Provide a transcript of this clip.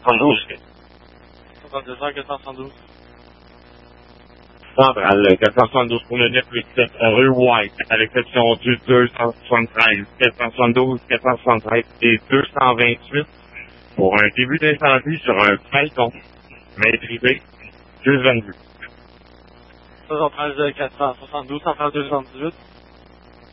472. 472. Centrale, 472 pour le 987 rue White, à l'exception du 273, 472, 473 et 228 pour un début d'incendie sur un Phaeton maîtrisé, 222. 73 472, 132 78.